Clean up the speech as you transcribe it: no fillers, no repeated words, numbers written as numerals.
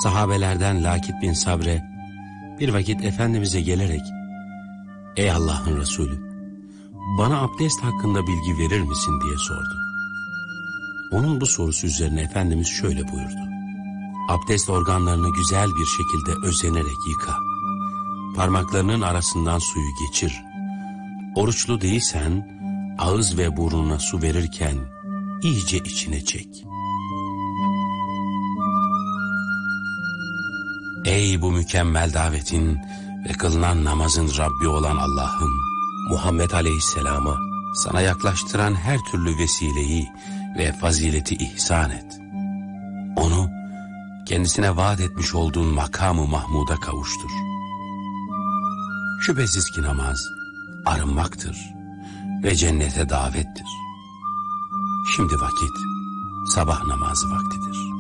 Sahabelerden Lakit bin Sabre bir vakit Efendimiz'e gelerek "Ey Allah'ın Resulü, bana abdest hakkında bilgi verir misin?" diye sordu. Onun bu sorusu üzerine Efendimiz şöyle buyurdu: "Abdest organlarını güzel bir şekilde özenerek yıka. Parmaklarının arasından suyu geçir. Oruçlu değilsen ağız ve burnuna su verirken iyice içine çek." Ey bu mükemmel davetin ve kılınan namazın Rabbi olan Allah'ım, Muhammed Aleyhisselam'a sana yaklaştıran her türlü vesileyi ve fazileti ihsan et. Onu kendisine vaat etmiş olduğun makamı Mahmud'a kavuştur. Şüphesiz ki namaz arınmaktır ve cennete davettir. Şimdi vakit sabah namazı vaktidir.